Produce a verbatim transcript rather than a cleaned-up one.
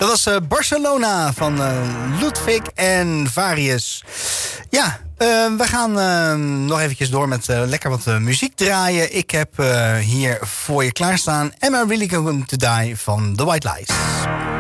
Dat was uh, Barcelona van uh, Ludwig en Varius. Ja, uh, we gaan uh, nog eventjes door met uh, lekker wat uh, muziek draaien. Ik heb uh, hier voor je klaarstaan Am I Really Going to Die van The White Lies.